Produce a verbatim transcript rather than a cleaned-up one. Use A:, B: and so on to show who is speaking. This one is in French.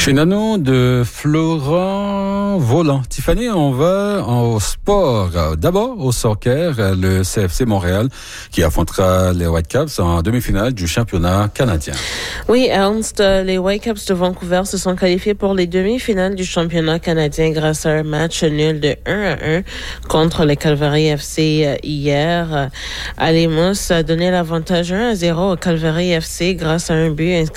A: Chez Nano de Florent Volant. Tiffany, on va au sport. D'abord au soccer, le C F C Montréal qui affrontera les Whitecaps en demi-finale du championnat canadien.
B: Oui, Ernst, les Whitecaps de Vancouver se sont qualifiés pour les demi-finales du championnat canadien grâce à un match nul de un à un contre les Calgary F C hier. Alemos a donné l'avantage un à zéro au Calgary F C grâce à un but inscrit